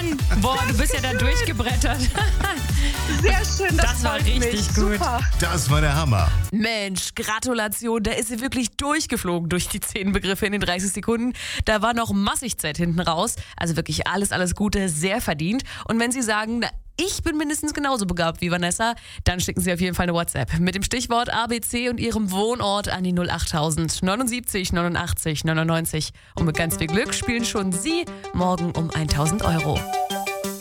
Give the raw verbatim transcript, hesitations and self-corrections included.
Boah, du bist ja da durchgebrettert. Sehr schön, das, Das war freut richtig mich. gut. Super. Das war der Hammer. Mensch, Gratulation, da ist sie wirklich durchgeflogen durch die zehn Begriffe in den dreißig Sekunden. Da war noch massig Zeit hinten raus. Also wirklich alles, alles Gute, sehr verdient. Und wenn Sie sagen, na, ich bin mindestens genauso begabt wie Vanessa, dann schicken Sie auf jeden Fall eine WhatsApp mit dem Stichwort A B C und Ihrem Wohnort an die null achttausend neunundsiebzig neunundachtzig neunundneunzig. Und mit ganz viel Glück spielen schon Sie morgen um tausend Euro.